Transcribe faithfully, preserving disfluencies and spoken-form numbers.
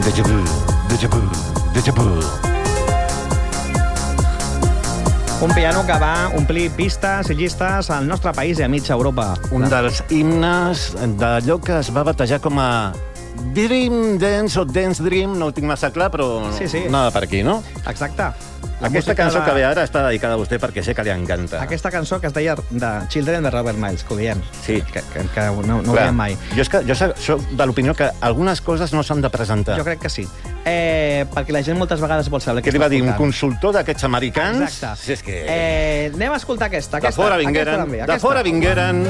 Déjà vu, déjà vu, déjà vu. Un piano que va omplir pistes i llistes al nostre país i a mitja Europa. Un dels himnes d'allò que es va batejar com a Dream Dance o Dance Dream, no ho tinc massa clar, però Sí, sí. anava per aquí, no? Exacte. La Aquesta música cançó de- que ve ara està dedicada a vostè perquè sé que li encanta. Aquesta cançó que es deia de Children de Robert Miles, que ho diem. Sí. Que, que, que no, no ho Clar, diem mai. Jo, és que, jo soc de l'opinió que algunes coses no s'han de presentar. Jo crec que sí. Eh, perquè la gent moltes vegades vol saber Què què li va dir, un escoltant. consultor d'aquests americans? Exacte. Si és que... Eh, anem a escoltar aquesta. de aquesta fora aquesta vingueren, l'envia, de aquesta. fora vingueren...